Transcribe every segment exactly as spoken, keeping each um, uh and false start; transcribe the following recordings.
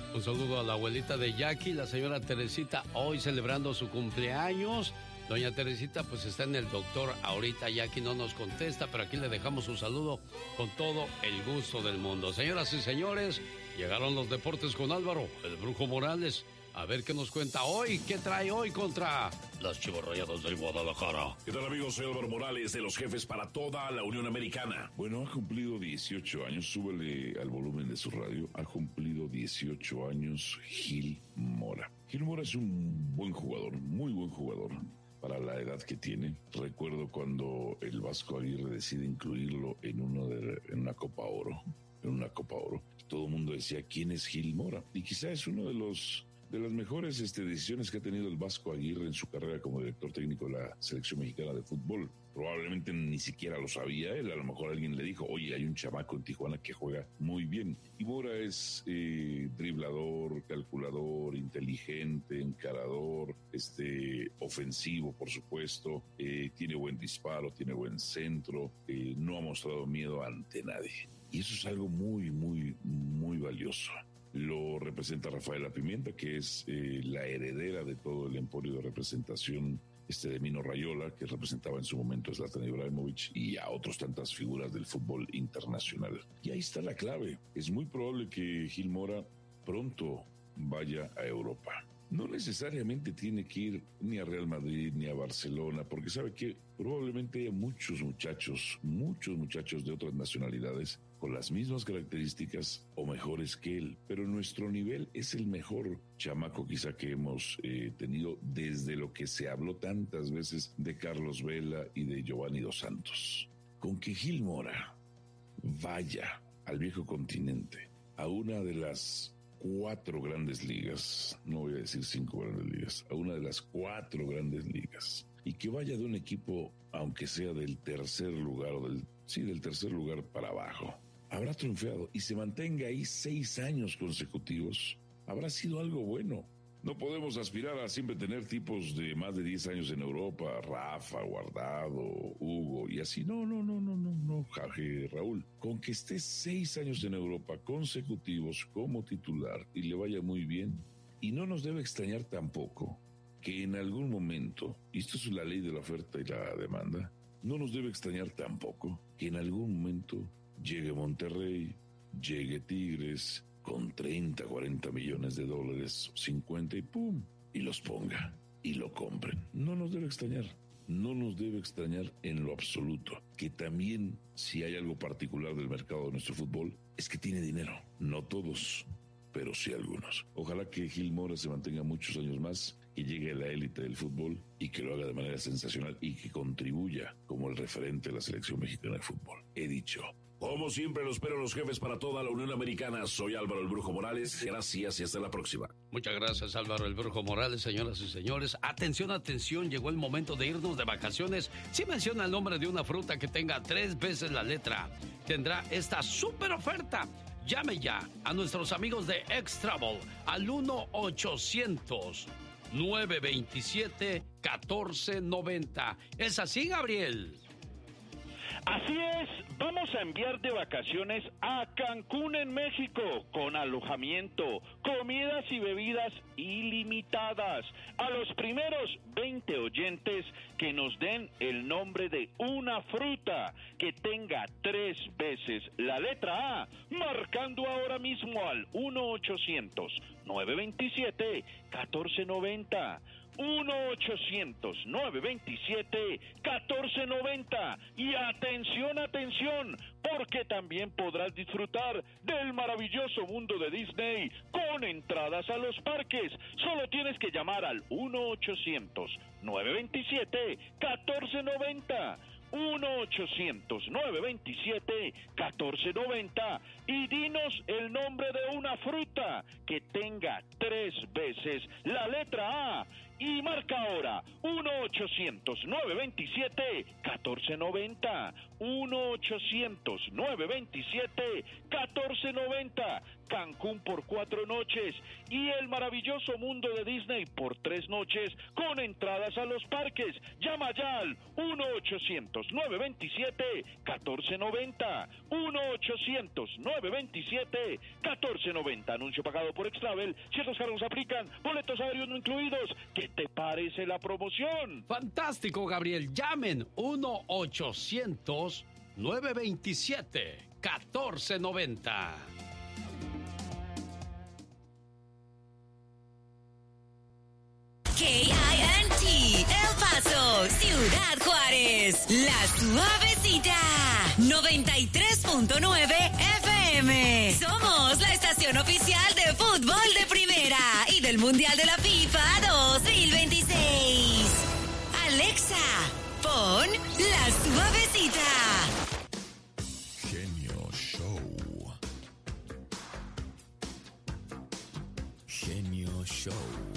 Un saludo a la abuelita de Jackie, la señora Teresita, hoy celebrando su cumpleaños. Doña Teresita pues está en el doctor ahorita, Jackie no nos contesta, pero aquí le dejamos un saludo con todo el gusto del mundo. Señoras y señores, llegaron los deportes con Álvaro, el Brujo Morales. A ver qué nos cuenta hoy, qué trae hoy contra las Chivas Rayadas del Guadalajara. ¿Qué tal, amigos? Soy Álvaro Morales, de los Jefes para toda la Unión Americana. Bueno, ha cumplido dieciocho años, súbele al volumen de su radio, ha cumplido dieciocho años Gil Mora. Gil Mora es un buen jugador, muy buen jugador para la edad que tiene. Recuerdo cuando el Vasco Aguirre decide incluirlo en, uno de, en una Copa Oro, en una Copa Oro. Todo el mundo decía, ¿quién es Gil Mora? Y quizá es uno de los... de las mejores este, decisiones que ha tenido el Vasco Aguirre en su carrera como director técnico de la selección mexicana de fútbol. Probablemente ni siquiera lo sabía él, a lo mejor alguien le dijo, oye, hay un chamaco en Tijuana que juega muy bien. Y Mora es eh, driblador, calculador, inteligente, encarador, este, ofensivo, por supuesto, eh, tiene buen disparo, tiene buen centro, eh, no ha mostrado miedo ante nadie. Y eso es algo muy, muy, muy valioso. Lo representa Rafaela Pimienta, que es eh, la heredera de todo el emporio de representación este de Mino Raiola, que representaba en su momento a Zlatan Ibrahimovic y a otras tantas figuras del fútbol internacional. Y ahí está la clave. Es muy probable que Gil Mora pronto vaya a Europa. No necesariamente tiene que ir ni a Real Madrid ni a Barcelona, porque sabe que probablemente haya muchos muchachos, muchos muchachos de otras nacionalidades con las mismas características o mejores que él, pero nuestro nivel es el mejor chamaco quizá que hemos eh, tenido desde lo que se habló tantas veces de Carlos Vela y de Giovanni Dos Santos. Con que Gil Mora vaya al viejo continente, a una de las cuatro grandes ligas, no voy a decir cinco grandes ligas, a una de las cuatro grandes ligas, y que vaya de un equipo, aunque sea del tercer lugar o del, sí, del tercer lugar para abajo, habrá triunfado y se mantenga ahí seis años consecutivos, habrá sido algo bueno. No podemos aspirar a siempre tener tipos de más de diez años en Europa, Rafa, Guardado, Hugo y así. No, no, no, no, no, no, Jaje, Raúl. Con que esté seis años en Europa consecutivos como titular y le vaya muy bien. Y no nos debe extrañar tampoco que en algún momento, y esto es la ley de la oferta y la demanda, no nos debe extrañar tampoco que en algún momento llegue Monterrey, llegue Tigres, con treinta, cuarenta millones de dólares, cincuenta y pum, y los ponga y lo compren. No nos debe extrañar, no nos debe extrañar en lo absoluto. Que también, si hay algo particular del mercado de nuestro fútbol, es que tiene dinero. No todos, pero sí algunos. Ojalá que Gil Mora se mantenga muchos años más, que llegue a la élite del fútbol y que lo haga de manera sensacional y que contribuya como el referente de la selección mexicana de fútbol. He dicho. Como siempre, lo espero los Jefes para toda la Unión Americana. Soy Álvaro el Brujo Morales. Gracias y hasta la próxima. Muchas gracias, Álvaro el Brujo Morales, señoras y señores. Atención, atención, llegó el momento de irnos de vacaciones. Si menciona el nombre de una fruta que tenga tres veces la letra, tendrá esta súper oferta. Llame ya a nuestros amigos de X-Travel al uno ochocientos, nueve veintisiete, catorce noventa. ¿Es así, Gabriel? Así es, vamos a enviar de vacaciones a Cancún en México con alojamiento, comidas y bebidas ilimitadas a los primeros veinte oyentes que nos den el nombre de una fruta que tenga tres veces la letra A, marcando ahora mismo al uno ochocientos, nueve veintisiete, catorce noventa. uno ochocientos, nueve veintisiete, catorce noventa. Y atención, atención, porque también podrás disfrutar del maravilloso mundo de Disney con entradas a los parques. Solo tienes que llamar al uno ochocientos, nueve veintisiete, catorce noventa. uno ochocientos, nueve veintisiete, catorce noventa y dinos el nombre de una fruta que tenga tres veces la letra A y marca ahora uno ochocientos, nueve veintisiete, catorce noventa. uno ochocientos, nueve veintisiete, catorce noventa. Cancún por cuatro noches y el maravilloso mundo de Disney por tres noches con entradas a los parques. Llama ya al uno ochocientos, nueve veintisiete, catorce noventa. uno ochocientos, nueve veintisiete, catorce noventa. Anuncio pagado por Extravel. Ciertos cargos aplican. Boletos aéreos no incluidos. ¿Qué te parece la promoción? Fantástico, Gabriel. Llamen uno ochocientos, nueve veintisiete, catorce noventa. K I N T, El Paso, Ciudad Juárez, La Suavecita, noventa y tres punto nueve F M. Somos la estación oficial de fútbol de primera y del Mundial de la FIFA dos mil veintiséis. Alexa, pon La Suavecita. Genio Show. Genio Show.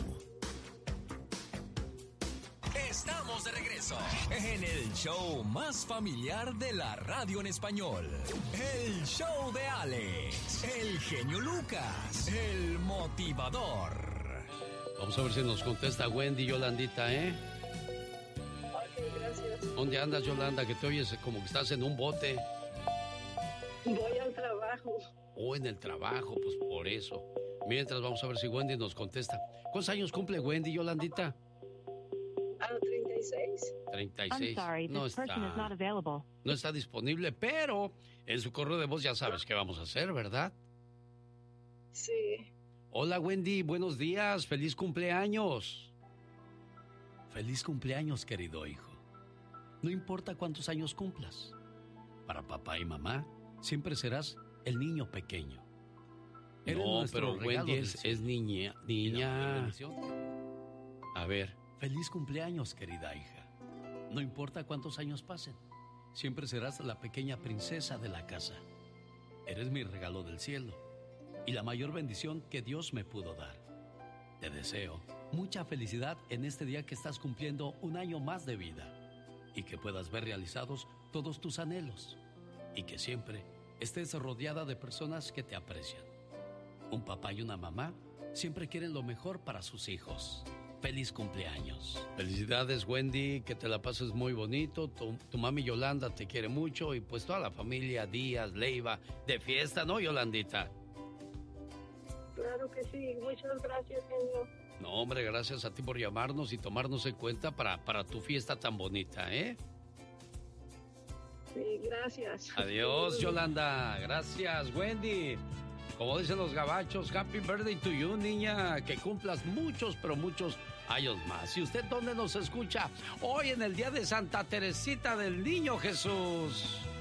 Estamos de regreso en el show más familiar de la radio en español. El show de Alex, el genio Lucas, el motivador. Vamos a ver si nos contesta Wendy, Yolandita, ¿eh? Ok, gracias. ¿Dónde andas, Yolanda? Que te oyes como que estás en un bote. Voy al trabajo. O en el trabajo, pues por eso. Mientras vamos a ver si Wendy nos contesta. ¿Cuántos años cumple Wendy, Yolandita? A treinta y seis. treinta y seis. No está, no está disponible, pero en su correo de voz ya sabes qué vamos a hacer, ¿verdad? Sí. Hola, Wendy, buenos días, feliz cumpleaños. Feliz cumpleaños, querido hijo. No importa cuántos años cumplas, para papá y mamá siempre serás el niño pequeño. Eres no, pero Wendy es, es niña, niña. A ver, feliz cumpleaños, querida hija. No importa cuántos años pasen, siempre serás la pequeña princesa de la casa. Eres mi regalo del cielo y la mayor bendición que Dios me pudo dar. Te deseo mucha felicidad en este día que estás cumpliendo un año más de vida y que puedas ver realizados todos tus anhelos y que siempre estés rodeada de personas que te aprecian. Un papá y una mamá siempre quieren lo mejor para sus hijos. Feliz cumpleaños. Felicidades, Wendy, que te la pases muy bonito. Tu, tu mami Yolanda te quiere mucho y pues toda la familia Díaz, Leiva, de fiesta, ¿no, Yolandita? Claro que sí, muchas gracias, genio. No, hombre, gracias a ti por llamarnos y tomarnos en cuenta para, para tu fiesta tan bonita, ¿eh? Sí, gracias. Adiós, Yolanda. Gracias, Wendy. Como dicen los gabachos, happy birthday to you, niña. Que cumplas muchos, pero muchos años más. ¿Y usted dónde nos escucha? Hoy en el día de Santa Teresita del Niño Jesús.